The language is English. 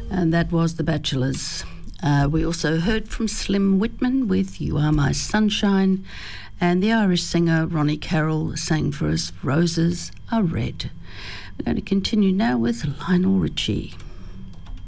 And that was The Bachelors. We also heard from Slim Whitman with You Are My Sunshine, and the Irish singer Ronnie Carroll sang for us Roses Are Red. We're going to continue now with Lionel Richie.